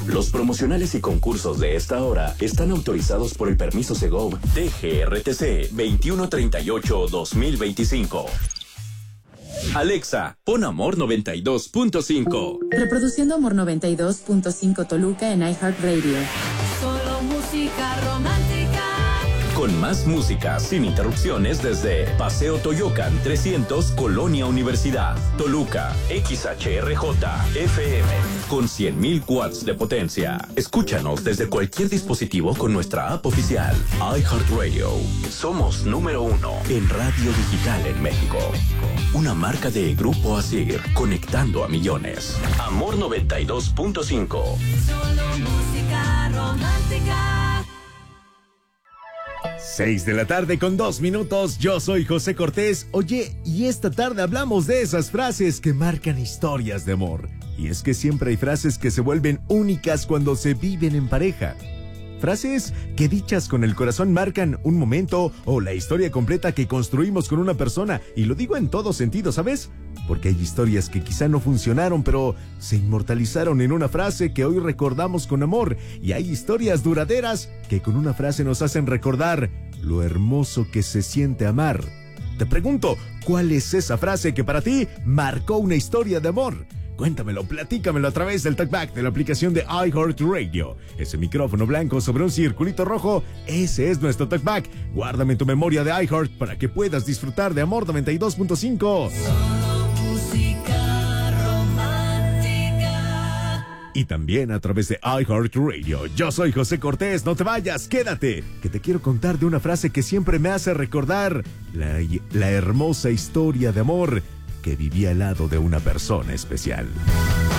Los promocionales y concursos de esta hora están autorizados por el permiso Segov DGRTC 2138-2025. Alexa, pon Amor 92.5. Reproduciendo Amor 92.5 Toluca en iHeartRadio. Solo música romántica. Con más música sin interrupciones desde Paseo Toyocan 300, Colonia Universidad, Toluca, XHRJ, FM, con 100.000 watts de potencia. Escúchanos desde cualquier dispositivo con nuestra app oficial, iHeartRadio. Somos número 1 en radio digital en México. Una marca de Grupo Asir, conectando a millones. Amor 92.5. Solo música romántica. 6 de la tarde con 2 minutos, yo soy José Cortés. Oye, y esta tarde hablamos de esas frases que marcan historias de amor. Y es que siempre hay frases que se vuelven únicas cuando se viven en pareja. Frases que dichas con el corazón marcan un momento o la historia completa que construimos con una persona. Y lo digo en todo sentido, ¿sabes? Porque hay historias que quizá no funcionaron, pero se inmortalizaron en una frase que hoy recordamos con amor. Y hay historias duraderas que con una frase nos hacen recordar lo hermoso que se siente amar. Te pregunto, ¿cuál es esa frase que para ti marcó una historia de amor? Cuéntamelo, platícamelo a través del talkback de la aplicación de iHeartRadio. Ese micrófono blanco sobre un circulito rojo, ese es nuestro talkback. Guárdame en tu memoria de iHeart para que puedas disfrutar de Amor 92.5. Y también a través de iHeartRadio. Yo soy José Cortés, no te vayas, quédate, que te quiero contar de una frase que siempre me hace recordar la hermosa historia de amor que viví al lado de una persona especial.